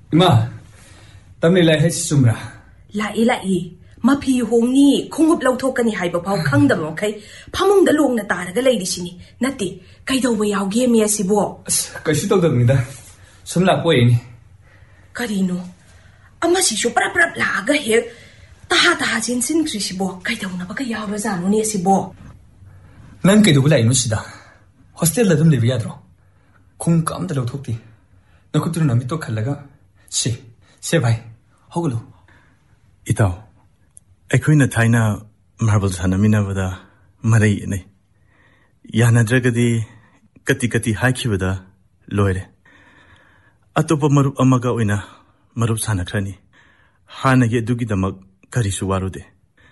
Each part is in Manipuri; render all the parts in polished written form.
Ima, tamni lai hai sumra. Lai. Mapi hongni khungup lauthokani haiba phau khangdam kai phamungda longna taraga leidisini natti kaidawa yawge mi asibo Kaisu tawdabnida sumla poini karino amasi shu prap laga he taha jinsin krisibo kaidawna ba ka yawra zanu ni asibo Nang kaidu lai no sida hostel la dum lebi yadro khung kam da lauthokti nakutru nami to khallaga se bhai hogulu Itaw Aikoina thaina marble sanamina marai nei yanadragadi kati haikibada loire atopa marup amaga oina marup sanakrani hanagi adugi damak karisu warude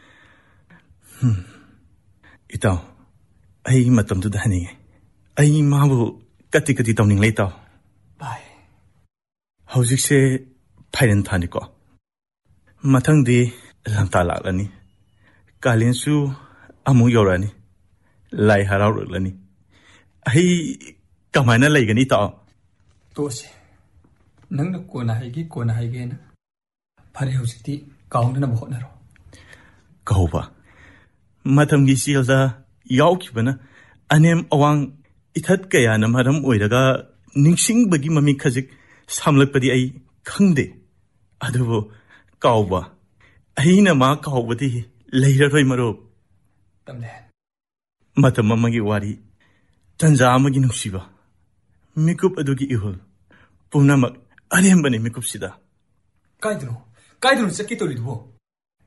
Itaw ai matam tu dani ai mabu kati tawning leitaw bye Hojik se phairen thani ko mathangdi Lamta laklani Kalinsu amu yorani Lai harau ruklani Ai kamaina laigani tao Tosi Nangna kona haigi na Phare hojikti kaungna bahotnaro Kauba Matamgi silda yaukibana Anem awang ithat kaya na maram oiraga Ningsing bagi mami khajik samlakpadi ai khangde Adubo kauba Aina ma kaubati leiraroi maro Tamle Matam amagi wari Tanja amagi nusiba Mikup adugi ihul Punamak arembani mikup sida Kaidro sakito lidbo